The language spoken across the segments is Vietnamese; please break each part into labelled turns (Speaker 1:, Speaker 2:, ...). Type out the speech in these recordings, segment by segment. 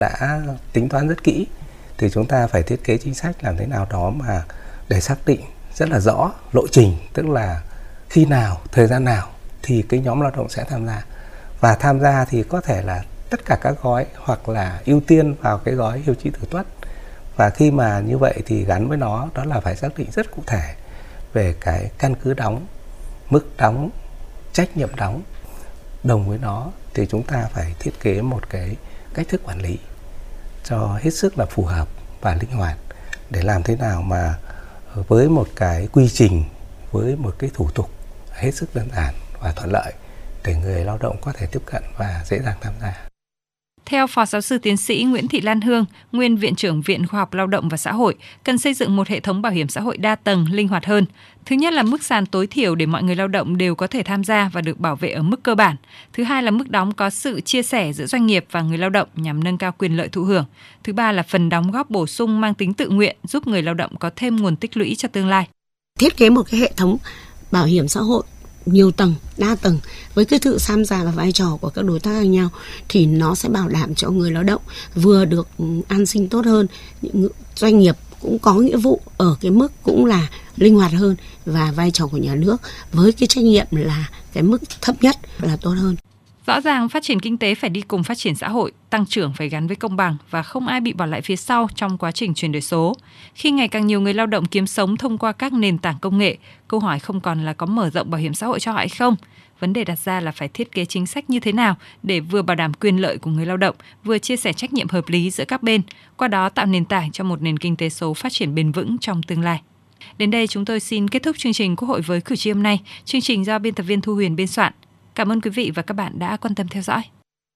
Speaker 1: đã tính toán rất kỹ, thì chúng ta phải thiết kế chính sách làm thế nào đó mà để xác định rất là rõ lộ trình, tức là khi nào, thời gian nào thì cái nhóm lao động sẽ tham gia. Và tham gia thì có thể là tất cả các gói hoặc là ưu tiên vào cái gói hưu trí tử tuất. Và khi mà như vậy thì gắn với nó đó là phải xác định rất cụ thể về cái căn cứ đóng, mức đóng, trách nhiệm đóng. Đồng với nó thì chúng ta phải thiết kế một cái cách thức quản lý cho hết sức là phù hợp và linh hoạt, để làm thế nào mà với một cái quy trình, với một cái thủ tục hết sức đơn giản và thuận lợi để người lao động có thể tiếp cận và dễ dàng tham gia.
Speaker 2: Theo Phó Giáo sư Tiến sĩ Nguyễn Thị Lan Hương, Nguyên Viện trưởng Viện Khoa học Lao động và Xã hội, cần xây dựng một hệ thống bảo hiểm xã hội đa tầng, linh hoạt hơn. Thứ nhất là mức sàn tối thiểu để mọi người lao động đều có thể tham gia và được bảo vệ ở mức cơ bản. Thứ hai là mức đóng có sự chia sẻ giữa doanh nghiệp và người lao động nhằm nâng cao quyền lợi thụ hưởng. Thứ ba là phần đóng góp bổ sung mang tính tự nguyện, giúp người lao động có thêm nguồn tích lũy cho tương lai.
Speaker 3: Thiết kế một cái hệ thống bảo hiểm xã hội nhiều tầng, đa tầng với cái sự tham gia và vai trò của các đối tác khác nhau thì nó sẽ bảo đảm cho người lao động vừa được an sinh tốt hơn, những doanh nghiệp cũng có nghĩa vụ ở cái mức cũng là linh hoạt hơn, và vai trò của nhà nước với cái trách nhiệm là cái mức thấp nhất là tốt hơn.
Speaker 2: Rõ ràng phát triển kinh tế phải đi cùng phát triển xã hội, tăng trưởng phải gắn với công bằng và không ai bị bỏ lại phía sau trong quá trình chuyển đổi số. Khi ngày càng nhiều người lao động kiếm sống thông qua các nền tảng công nghệ, câu hỏi không còn là có mở rộng bảo hiểm xã hội cho họ hay không. Vấn đề đặt ra là phải thiết kế chính sách như thế nào để vừa bảo đảm quyền lợi của người lao động, vừa chia sẻ trách nhiệm hợp lý giữa các bên, qua đó tạo nền tảng cho một nền kinh tế số phát triển bền vững trong tương lai. Đến đây chúng tôi xin kết thúc chương trình Quốc hội với cử tri hôm nay. Chương trình do biên tập viên Thu Huyền biên soạn. Cảm ơn quý vị và các bạn đã quan tâm theo dõi.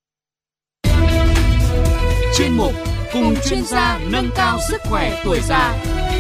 Speaker 4: Chuyên mục Cùng chuyên gia nâng cao sức khỏe tuổi già.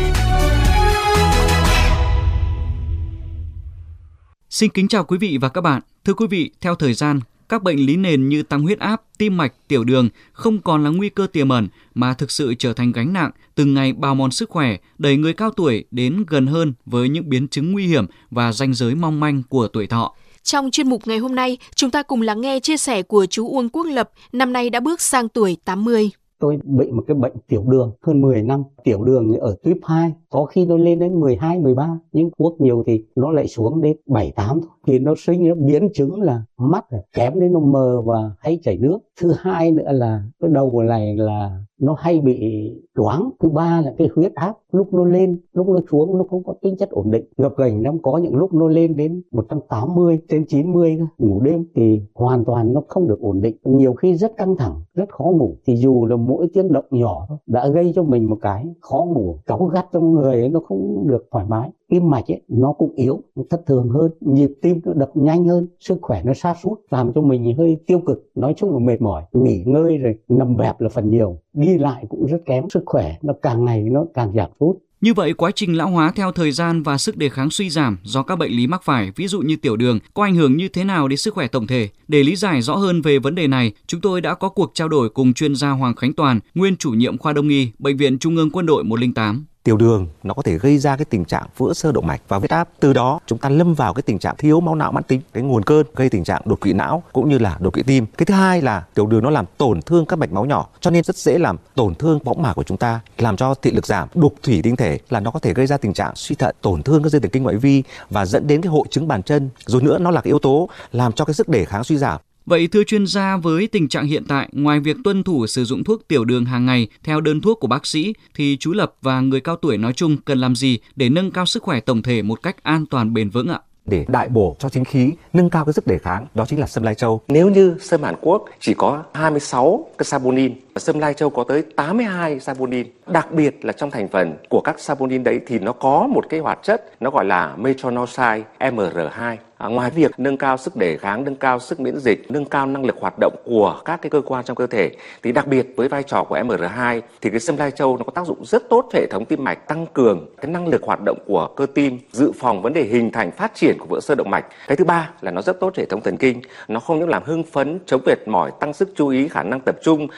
Speaker 5: Xin kính chào quý vị và các bạn. Thưa quý vị, theo thời gian, các bệnh lý nền như tăng huyết áp, tim mạch, tiểu đường không còn là nguy cơ tiềm ẩn mà thực sự trở thành gánh nặng, từng ngày bào mòn sức khỏe, đẩy người cao tuổi đến gần hơn với những biến chứng nguy hiểm và ranh giới mong manh của tuổi thọ.
Speaker 6: Trong chuyên mục ngày hôm nay, chúng ta cùng lắng nghe chia sẻ của chú Uông Quốc Lập, năm nay đã bước sang tuổi 80.
Speaker 7: Tôi bị một cái bệnh tiểu đường hơn 10 năm. Tiểu đường ở tuyếp 2, có khi nó lên đến 12, 13. Nhưng thuốc nhiều thì nó lại xuống đến 7, 8 thôi. Thì nó sinh ra biến chứng là mắt kém đến nó mờ và hay chảy nước. Thứ hai nữa là cái đầu này là nó hay bị choáng. Thứ ba là cái huyết áp lúc nó lên, lúc nó xuống nó không có tính chất ổn định. Gập ghềnh lắm, có những lúc nó lên đến 180 trên 90 ngủ đêm thì hoàn toàn nó không được ổn định. Nhiều khi rất căng thẳng, rất khó ngủ. Thì dù là mỗi tiếng động nhỏ thôi đã gây cho mình một cái khó ngủ, cáu gắt trong người ấy, nó không được thoải mái. Tim mạch ấy, nó cũng yếu, nó thất thường hơn, nhịp tim nó đập nhanh hơn, sức khỏe nó sa sút, làm cho mình hơi tiêu cực, nói chung là mệt mỏi, nghỉ ngơi rồi nằm bẹp là phần nhiều, đi lại cũng rất kém, sức khỏe nó càng ngày nó càng giảm sút.
Speaker 5: Như vậy, quá trình lão hóa theo thời gian và sức đề kháng suy giảm do các bệnh lý mắc phải, ví dụ như tiểu đường, có ảnh hưởng như thế nào đến sức khỏe tổng thể? Để lý giải rõ hơn về vấn đề này, chúng tôi đã có cuộc trao đổi cùng chuyên gia Hoàng Khánh Toàn, nguyên chủ nhiệm khoa Đông y, Bệnh viện Trung ương Quân đội 108.
Speaker 8: Tiểu đường nó có thể gây ra cái tình trạng vữa xơ động mạch và huyết áp. Từ đó chúng ta lâm vào cái tình trạng thiếu máu não mãn tính, cái nguồn cơn gây tình trạng đột quỵ não cũng như là đột quỵ tim. Cái thứ hai là tiểu đường nó làm tổn thương các mạch máu nhỏ, cho nên rất dễ làm tổn thương võng mạc của chúng ta, làm cho thị lực giảm, đục thủy tinh thể, là nó có thể gây ra tình trạng suy thận, tổn thương các dây thần kinh ngoại vi và dẫn đến cái hội chứng bàn chân. Rồi nữa nó là cái yếu tố làm cho cái sức đề kháng suy giảm.
Speaker 5: Vậy thưa chuyên gia, với tình trạng hiện tại, ngoài việc tuân thủ sử dụng thuốc tiểu đường hàng ngày theo đơn thuốc của bác sĩ, thì chú Lập và người cao tuổi nói chung cần làm gì để nâng cao sức khỏe tổng thể một cách an toàn bền vững ạ?
Speaker 8: Để đại bổ cho chính khí, nâng cao cái sức đề kháng, đó chính là sâm lai châu.
Speaker 9: Nếu như sâm Hàn Quốc chỉ có 26 cái saponin, sâm lai châu có tới 82 saponin. Đặc biệt là trong thành phần của các saponin đấy thì nó có một cái hoạt chất nó gọi là metronidazole MR2. Ngoài việc nâng cao sức đề kháng, nâng cao sức miễn dịch, nâng cao năng lực hoạt động của các cái cơ quan trong cơ thể, thì đặc biệt với vai trò của MR2 thì cái sâm lai châu nó có tác dụng rất tốt hệ thống tim mạch, tăng cường cái năng lực hoạt động của cơ tim, dự phòng vấn đề hình thành phát triển của vữa xơ động mạch. Cái thứ ba là nó rất tốt hệ thống thần kinh, nó không những làm hưng phấn, chống mệt mỏi, tăng sức chú ý, khả năng tập trung, nó lại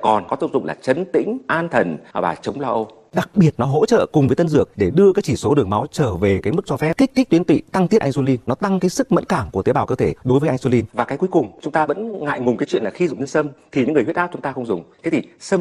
Speaker 9: còn có tác dụng là trấn tĩnh, an thần và chống lo âu.
Speaker 8: Đặc biệt nó hỗ trợ cùng với tân dược để đưa cái chỉ số đường máu trở về cái mức cho phép, kích thích tuyến tụy, tăng tiết insulin, nó tăng cái sức mẫn cảm của tế bào cơ thể đối với insulin.
Speaker 9: Và cái cuối cùng, chúng ta vẫn ngại ngùng cái chuyện là khi dùng nhân sâm thì những người huyết áp chúng ta không dùng. Thế thì sâm